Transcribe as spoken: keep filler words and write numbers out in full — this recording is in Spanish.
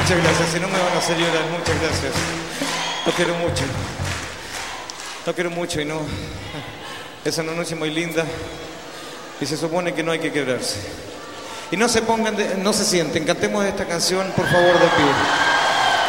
Muchas gracias, si no me van a hacer llorar, muchas gracias. Los quiero mucho. Los quiero mucho y no... Es una noche muy linda y se supone que no hay que quebrarse. Y no se pongan, de, no se sienten, cantemos esta canción por favor de pie.